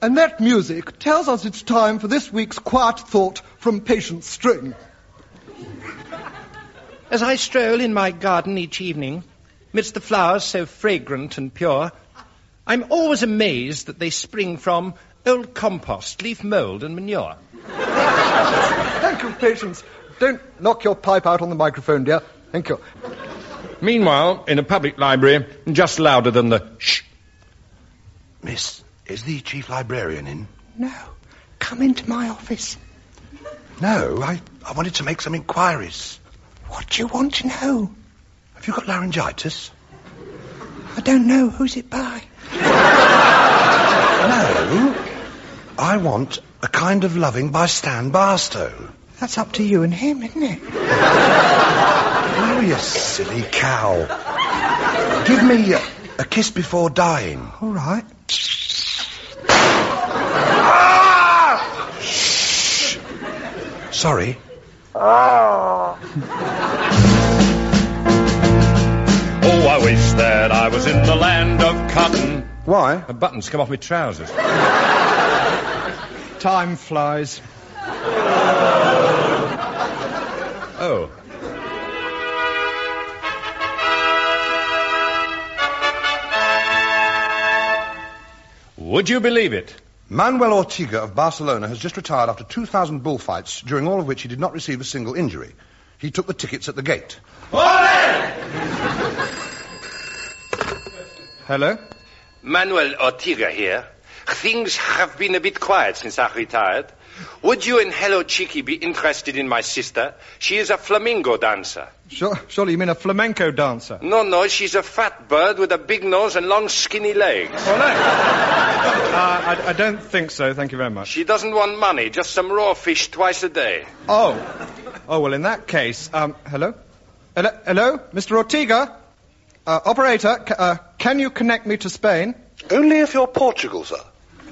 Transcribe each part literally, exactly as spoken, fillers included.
And that music tells us it's time for this week's quiet thought from Patience String. As I stroll in my garden each evening, midst the flowers so fragrant and pure, I'm always amazed that they spring from old compost, leaf mould and manure. Thank you, Patience. Don't knock your pipe out on the microphone, dear. Thank you. Meanwhile, in a public library, just louder than the shh. Miss, is the chief librarian in? No. Come into my office. No, I, I wanted to make some inquiries. What do you want to know? Have you got laryngitis? I don't know. Who's it by? No. I want A Kind of Loving by Stan Barstow. That's up to you and him, isn't it? Oh, you silly cow. Give me a, a kiss before dying. All right. Ah! Shh. Sorry. Oh, I wish that I was in the land of cotton. Why? A button's come off my trousers. Time flies. Oh. Would you believe it? Manuel Ortega of Barcelona has just retired after two thousand bullfights, during all of which he did not receive a single injury. He took the tickets at the gate. Hello? Manuel Ortega here. Things have been a bit quiet since I retired. Would you and Hello Chicky be interested in my sister? She is a flamingo dancer. Sure, surely you mean a flamenco dancer? No, no, she's a fat bird with a big nose and long skinny legs. Oh, no. uh, I, I don't think so, thank you very much. She doesn't want money, just some raw fish twice a day. Oh. Oh, well, in that case, um, hello? Hello, hello? Mister Ortega? Uh, operator, c- uh, can you connect me to Spain? Only if you're Portugal, sir.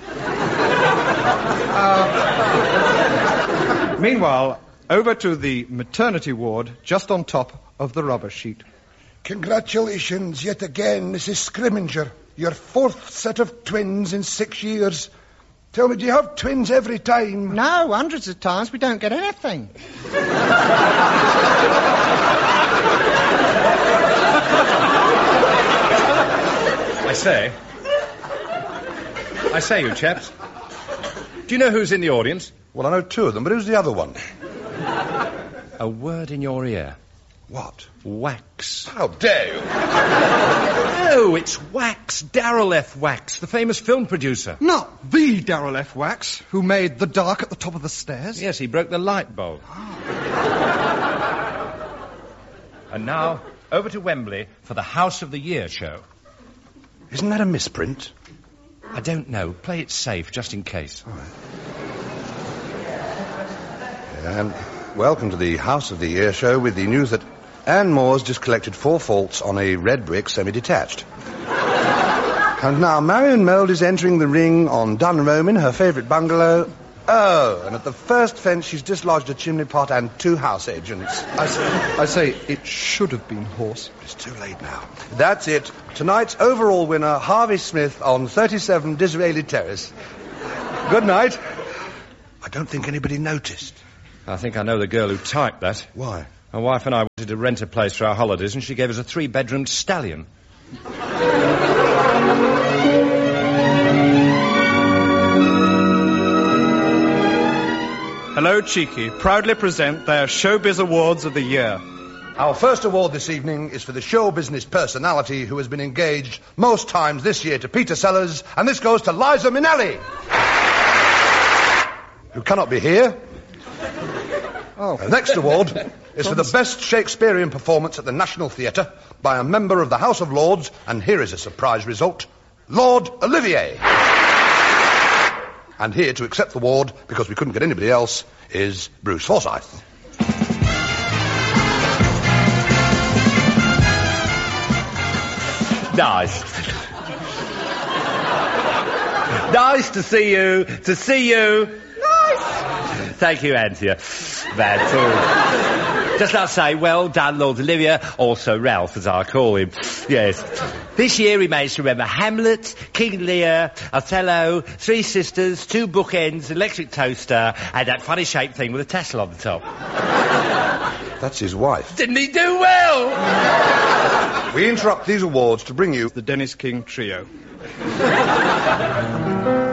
Uh, meanwhile, over to the maternity ward, just on top of the rubber sheet. Congratulations yet again, Missus Scrimminger. Your fourth set of twins in six years. Tell me, do you have twins every time? No, hundreds of times we don't get anything. I say. I say, you chaps. Do you know who's in the audience? Well, I know two of them, but who's the other one? A word in your ear. What? Wax. How dare you? No, it's Wax. Darrell F. Wax, the famous film producer. Not the Darrell F. Wax, who made The Dark at the Top of the Stairs. Yes, he broke the light bulb. And now, over to Wembley for the House of the Year show. Isn't that a misprint? I don't know. Play it safe, just in case. All right. And welcome to the House of the Year show with the news that Anne Moore's just collected four faults on a red brick semi-detached. And now Marion Mould is entering the ring on Dunroman, her favourite bungalow. Oh, and at the first fence she's dislodged a chimney pot and two house agents. I say, I say it should have been horse. It's too late now. That's it. Tonight's overall winner, Harvey Smith on thirty-seven Disraeli Terrace. Good night. I don't think anybody noticed. I think I know the girl who typed that. Why? My wife and I wanted to rent a place for our holidays, and she gave us a three-bedroom stallion. Hello, Cheeky. Proudly present their Showbiz Awards of the Year. Our first award this evening is for the show business personality who has been engaged most times this year to Peter Sellers, and this goes to Liza Minnelli, who cannot be here. Oh. The next award is for the best Shakespearean performance at the National Theatre by a member of the House of Lords, and here is a surprise result, Lord Olivier. And here to accept the award, because we couldn't get anybody else, is Bruce Forsyth. Nice. Nice to see you, to see you. Nice. Thank you, Anthea. That's all. Just like to say, well done, Lord Olivia, also Ralph, as I call him. Yes. This year he managed to remember Hamlet, King Lear, Othello, Three Sisters, Two Bookends, Electric Toaster, and that funny-shaped thing with a tassel on the top. That's his wife. Didn't he do well? We interrupt these awards to bring you The Dennis King Trio.